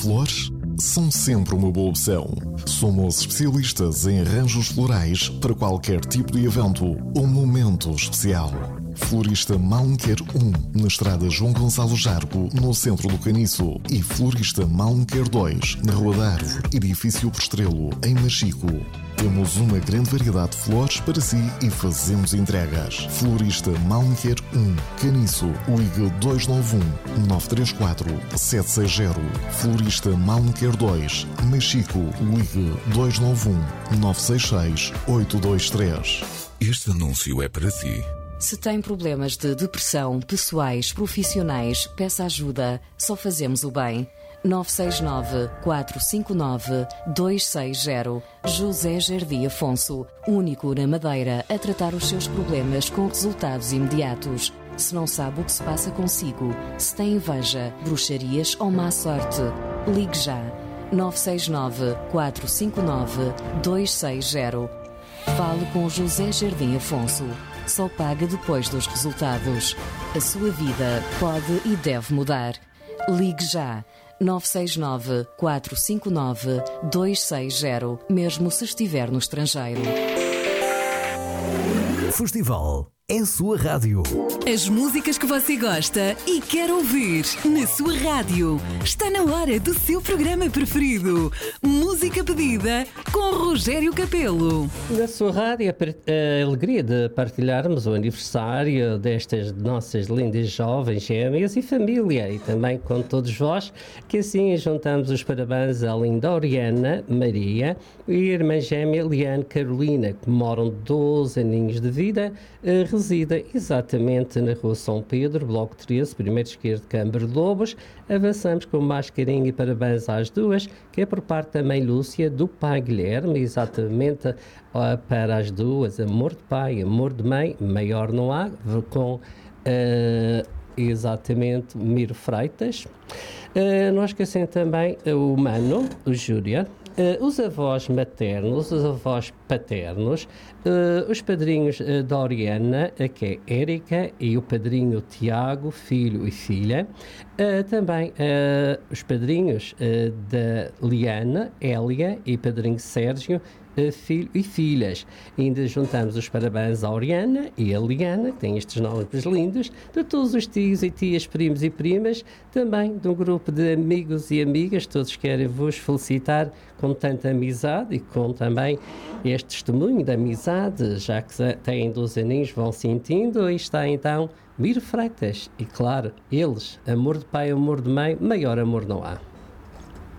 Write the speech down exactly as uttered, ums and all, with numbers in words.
flores são sempre uma boa opção. Somos especialistas em arranjos florais para qualquer tipo de evento ou momento especial. Florista Malmequer um, na estrada João Gonçalo Jargo, no centro do Caniço. E Florista Malmequer dois, na Rua da Árvore, edifício Postrelo, em Machico. Temos uma grande variedade de flores para si e fazemos entregas. Florista Malmequer um, Caniço, ligue dois nove um, nove três quatro, sete seis zero. Florista Malmequer dois, Machico, ligue dois nove um, nove seis seis, oito dois três. Este anúncio é para si. Se tem problemas de depressão, pessoais, profissionais, peça ajuda. Só fazemos o bem. nove seis nove, quatro cinco nove, dois seis zero. José Jardim Afonso, único na Madeira a tratar os seus problemas com resultados imediatos. Se não sabe o que se passa consigo, se tem inveja, bruxarias ou má sorte, ligue já. nove seis nove, quatro cinco nove, dois seis zero. Fale com José Jardim Afonso. Só paga depois dos resultados. A sua vida pode e deve mudar. Ligue já. nove seis nove, quatro cinco nove, dois seis zero, mesmo se estiver no estrangeiro. Festival é a sua rádio. As músicas que você gosta e quer ouvir na sua rádio. Está na hora do seu programa preferido. Música pedida com Rogério Capelo. Na sua rádio, a alegria de partilharmos o aniversário destas nossas lindas jovens gêmeas e família, e também com todos vós, que assim juntamos os parabéns à linda Oriana Maria e a irmã gêmea Liane Carolina, que moram doze aninhos de vida, resida exatamente na Rua São Pedro, Bloco treze, primeiro esquerdo, Câmara de Lobos. Avançamos com mais carinho e parabéns às duas, que é por parte da mãe Lúcia, do pai Guilherme, exatamente uh, para as duas, amor de pai, amor de mãe, maior não há, com uh, exatamente Miro Freitas. Uh, não esquecem também uh, o Mano, o Júlia, uh, os avós maternos, os avós paternos, uh, os padrinhos uh, da Oriana, uh, que é Érica, e o padrinho Tiago, filho e filha. Uh, também uh, os padrinhos uh, da Liana, Hélia, e padrinho Sérgio, Uh, filho e filhas. E ainda juntamos os parabéns à Oriana e à Liana, que têm estes nomes lindos, de todos os tios e tias, primos e primas, também de um grupo de amigos e amigas. Todos querem vos felicitar com tanta amizade e com também este testemunho da amizade, já que têm doze aninhos, vão sentindo. E está então Miro Freitas, e claro, eles, amor de pai, amor de mãe, maior amor não há.